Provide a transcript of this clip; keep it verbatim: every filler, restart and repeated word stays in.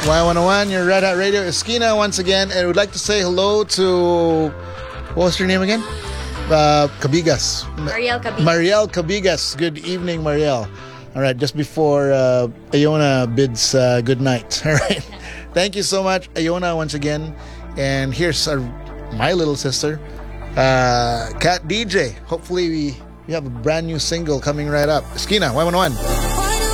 Y one oh one, your Red Hat Radio. Esquina once again, and would like to say hello to, what was your name again? Uh, Cabigas. Mariel Cabigas. Mariel Cabigas. Good evening, Mariel. All right, just before uh, Iona bids uh, good night. All right. Thank you so much, Iona, once again. And here's our, my little sister, uh, Cat D J. Hopefully we, we have a brand new single coming right up. Esquina, Y one oh one.